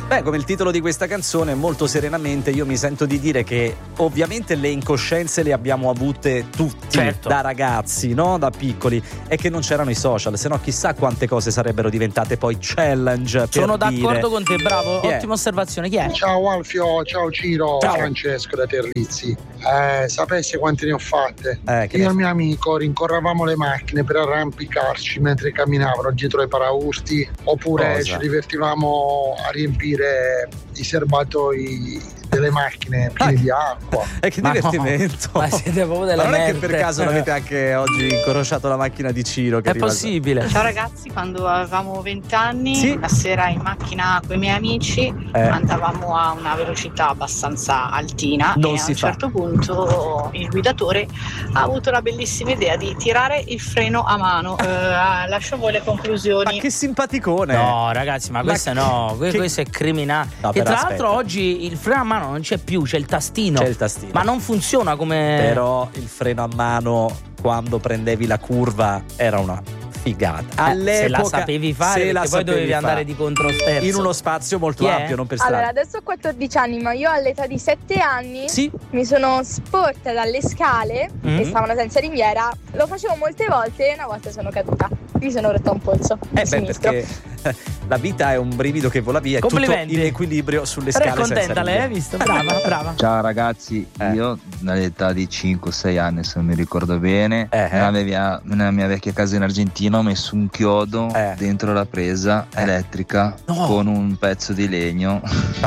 Beh, come il titolo di questa canzone, molto serenamente io mi sento di dire che ovviamente le incoscienze le abbiamo avute tutti, certo, da ragazzi, no? Da piccoli, e che non c'erano i social, se no chissà quante cose sarebbero diventate poi challenge. Sono per d'accordo dire. con te, bravo, ottima osservazione. Chi è? Ciao Alfio, ciao Ciro, Ciao. Francesco da Terlizzi. Sapessi quante ne ho fatte? Che Io e ne- il mio amico rincorravamo le macchine per arrampicarci mentre camminavano dietro ai paraurti, oppure Cosa? ci divertivamo a riempire i serbatoi delle macchine piene di acqua. Che Ma no, divertimento! ma siete proprio delle Ma non è che merde. per caso l'avete anche oggi incrociato la macchina di Ciro? Che È arriva- possibile. Ciao ragazzi, quando avevamo 20 anni, Sì. una sera in macchina con i miei amici andavamo a una velocità abbastanza altina Non e si a un fa. certo punto il guidatore ha avuto la bellissima idea di tirare il freno a mano. Lascio voi le Ma conclusioni. che simpaticone! No, ragazzi, ma questa no, questo è criminale. No, e però tra aspetta. l'altro oggi il freno a mano non c'è più, c'è il tastino. C'è il tastino. Ma non funziona come. Però il freno a mano quando prendevi la curva era una figata. Se la sapevi fare, se la perché poi dovevi sapevi andare fare. di controsterzo. In uno spazio molto Chi è? ampio, non per strada. Allora, adesso ho 14 anni, ma io all'età di 7 anni Sì, mi sono sporta dalle scale che stavano senza ringhiera. Lo facevo molte volte e una volta sono caduta. Mi sono rotta un polso sinistro. perché la vita è un brivido che vola via, è tutto Complimenti. in equilibrio sulle Però è scale senza contenta lei, hai ringhiera. visto? Brava, brava. Ciao ragazzi, io all'età di 5-6 anni, se non mi ricordo bene, nella mia vecchia casa in Argentina ho messo un chiodo dentro la presa elettrica con un pezzo di legno.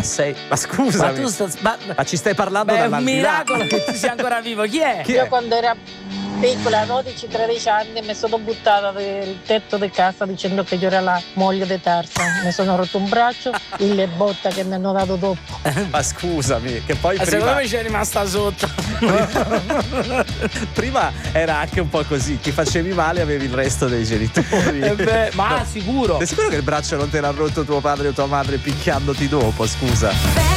Ma scusa, Ma tu ma ci stai parlando Beh, è un dall'aldilà? miracolo che tu sia ancora vivo. Chi è? Chi Io è? quando ero piccola, a 12-13 anni, mi sono buttata del tetto di casa dicendo che io ero la moglie di Tarzan. Mi sono rotto un braccio e le botte che mi hanno dato dopo. Ma scusami, che poi Secondo prima, me c'è rimasta sotto. prima era anche un po' così, ti facevi male avevi il resto dei genitori. Ma sicuro. Sei sicuro che il braccio non te l'ha rotto tuo padre o tua madre picchiandoti dopo, scusa?